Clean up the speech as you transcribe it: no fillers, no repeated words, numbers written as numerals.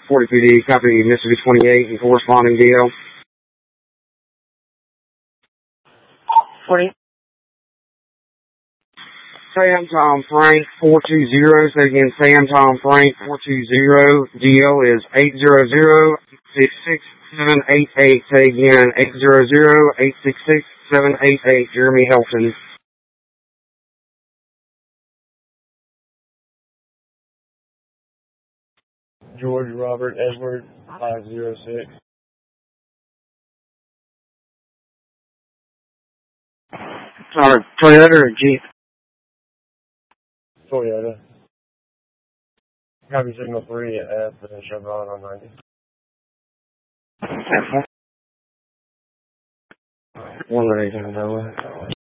42D, copy Mississippi 28 and corresponding DL. 40. Sam Tom Frank 420. Say again, Sam Tom Frank 420. DL is 800-667-888. Say again, 800-866-788. Jeremy Helton. George Robert Edward 506. Toyota or Jeep? Toyota. Copy signal 3 at Chevron on 90. One minute,